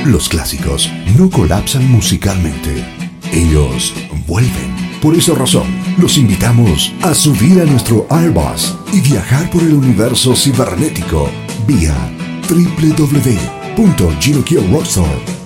Los clásicos no colapsan musicalmente. Ellos vuelven. Por esa razón, los invitamos a subir a nuestro Airbus y viajar por el universo cibernético vía www.GinoKioRockstar.com.